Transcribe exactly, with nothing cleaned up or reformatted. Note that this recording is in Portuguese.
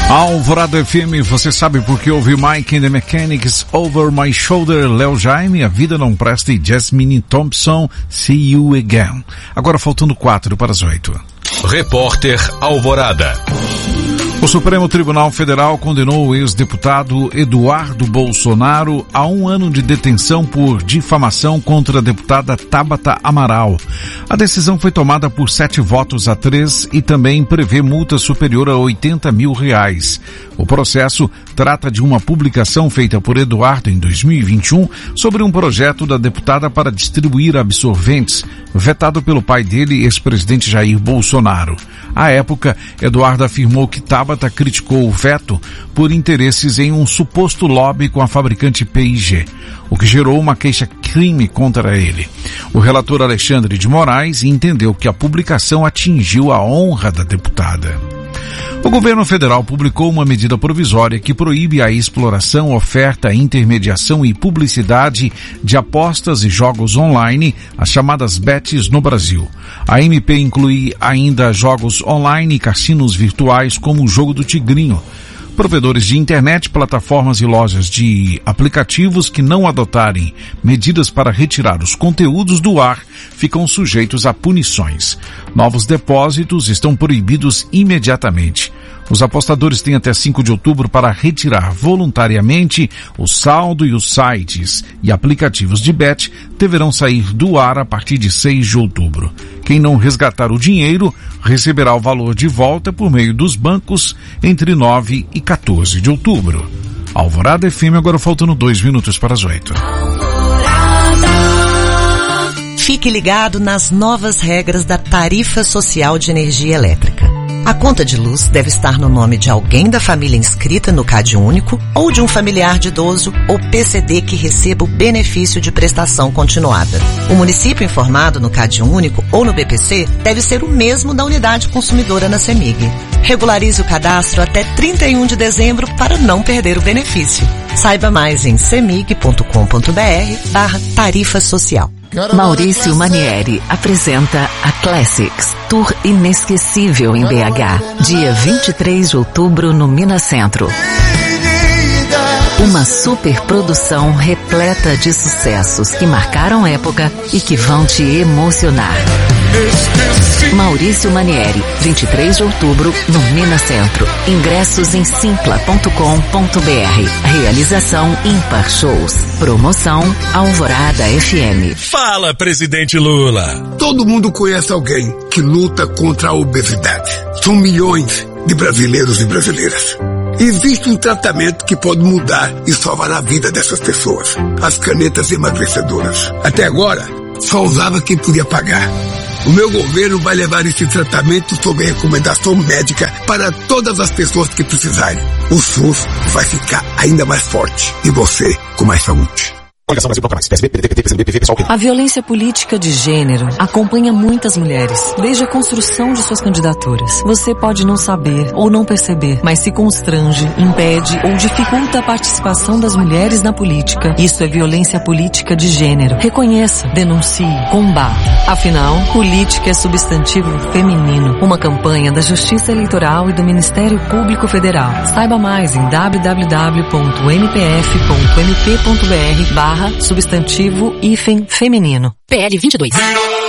Alvorada F M, você sabe por que ouve Mike and the Mechanics, Over My Shoulder, Léo Jaime, A Vida Não Presta e Jasmine Thompson, See You Again. Agora faltando quatro para as oito. Repórter Alvorada. O Supremo Tribunal Federal condenou o ex-deputado Eduardo Bolsonaro a um ano de detenção por difamação contra a deputada Tabata Amaral. A decisão foi tomada por sete votos a três e também prevê multa superior a oitenta mil reais. O processo trata de uma publicação feita por Eduardo em dois mil e vinte e um sobre um projeto da deputada para distribuir absorventes, vetado pelo pai dele, ex-presidente Jair Bolsonaro. À época, Eduardo afirmou que Tabata criticou o veto por interesses em um suposto lobby com a fabricante P e G, o que gerou uma queixa-crime contra ele. O relator Alexandre de Moraes entendeu que a publicação atingiu a honra da deputada. O governo federal publicou uma medida provisória que proíbe a exploração, oferta, intermediação e publicidade de apostas e jogos online, as chamadas bets no Brasil. A M P inclui ainda jogos online e cassinos virtuais como o Jogo do Tigrinho. Provedores de internet, plataformas e lojas de aplicativos que não adotarem medidas para retirar os conteúdos do ar ficam sujeitos a punições. Novos depósitos estão proibidos imediatamente. Os apostadores têm até cinco de outubro para retirar voluntariamente o saldo, e os sites e aplicativos de bet deverão sair do ar a partir de seis de outubro. Quem não resgatar o dinheiro receberá o valor de volta por meio dos bancos entre nove e quatorze de outubro. Alvorada F M, agora faltando dois minutos para as oito. Fique ligado nas novas regras da Tarifa Social de Energia Elétrica. A conta de luz deve estar no nome de alguém da família inscrita no CadÚnico ou de um familiar de idoso ou P C D que receba o benefício de prestação continuada. O município informado no CadÚnico ou no B P C deve ser o mesmo da unidade consumidora na CEMIG. Regularize o cadastro até trinta e um de dezembro para não perder o benefício. Saiba mais em cemig ponto com ponto br barra tarifa social. Maurício Manieri apresenta a Classics, tour inesquecível em B H, dia vinte e três de outubro no Minas Centro. Uma superprodução repleta de sucessos que marcaram época e que vão te emocionar. Maurício Manieri, vinte e três de outubro no Minas Centro. Ingressos em simpla ponto com ponto br. Realização Ímpar Shows. Promoção Alvorada F M. Fala, presidente Lula. Todo mundo conhece alguém que luta contra a obesidade. São milhões de brasileiros e brasileiras. Existe um tratamento que pode mudar e salvar a vida dessas pessoas. As canetas emagrecedoras. Até agora, só usava quem podia pagar. O meu governo vai levar esse tratamento sob recomendação médica para todas as pessoas que precisarem. O SUS vai ficar ainda mais forte e você com mais saúde. A violência política de gênero acompanha muitas mulheres, desde a construção de suas candidaturas. Você pode não saber ou não perceber, mas se constrange, impede ou dificulta a participação das mulheres na política. Isso é violência política de gênero. Reconheça, denuncie, combata. Afinal, política é substantivo feminino. Uma campanha da Justiça Eleitoral e do Ministério Público Federal. Saiba mais em w w w ponto m p f ponto m p ponto b r barra substantivo hífen feminino. P L vinte e dois.